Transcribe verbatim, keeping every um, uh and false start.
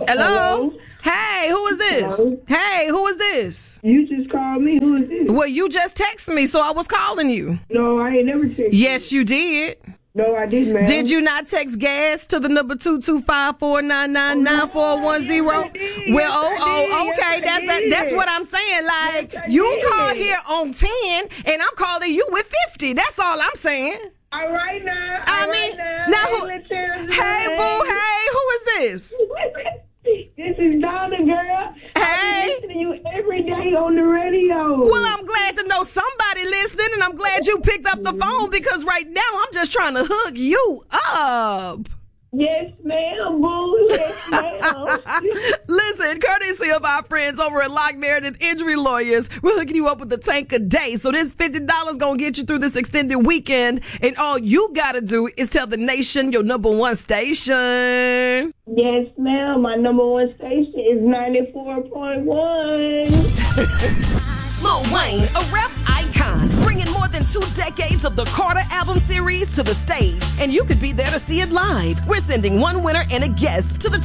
Hello? Hello? Hey, who is this? Hello? Hey, who is this? You just called me. Who is this? Well, you just texted me, so I was calling you. No, I ain't never texted Yes, you did. you. No, I didn't, man. Did you not text gas to the number two two five four nine nine nine four one zero? Yes, I did. Well, Yes, oh, I oh, did. okay. Yes, I that's that, did. that's what I'm saying. Like, Yes, I you did. call here on ten, and I'm calling you with fifty. That's all I'm saying. All right now. I All mean, right now. now Hey, who? Letitia. Hey, boo. Hey, who is this? This is Donna, girl. Hey. I be listening to you every day on the radio. Well, I'm glad to know somebody listening, and I'm glad you picked up the phone because right now I'm just trying to hook you up. Yes, ma'am, boo. Yes, ma'am. Listen, courtesy of our friends over at Lock Meredith Injury Lawyers, we're hooking you up with a tank a day. So this fifty dollars going to get you through this extended weekend. And all you got to do is tell the nation your number one station. Yes, ma'am. My number one station is ninety-four point one. Lil Wayne, a rap icon, bringing more than two decades of the Carter album series to the stage. And you could be there to see it live. We're sending one winner and a guest to the